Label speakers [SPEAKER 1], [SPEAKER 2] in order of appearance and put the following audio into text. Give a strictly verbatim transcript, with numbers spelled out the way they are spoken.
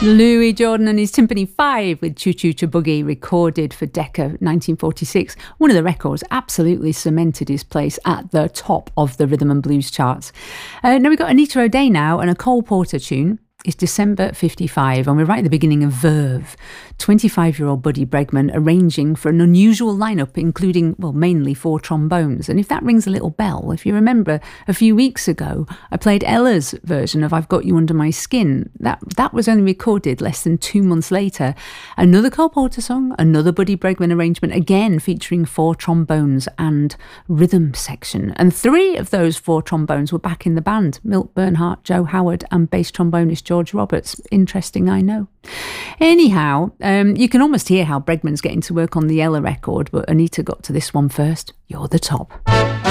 [SPEAKER 1] Louis Jordan and his Timpani five with Choo Choo Choo Boogie, recorded for Decca nineteen forty-six. One of the records absolutely cemented his place at the top of the rhythm and blues charts. Uh, now we've got Anita O'Day now and a Cole Porter tune. It's December fifty-five and we're right at the beginning of Verve. twenty-five-year-old Buddy Bregman arranging for an unusual lineup including, well, mainly four trombones. And if that rings a little bell, if you remember a few weeks ago, I played Ella's version of I've Got You Under My Skin. That that was only recorded less than two months later. Another Cole Porter song, another Buddy Bregman arrangement, again featuring four trombones and rhythm section. And three of those four trombones were back in the band. Milt Bernhardt, Joe Howard and bass trombonist George Roberts. Interesting, I know. Anyhow, um, you can almost hear how Bregman's getting to work on the Ella record, but Anita got to this one first. You're the Top.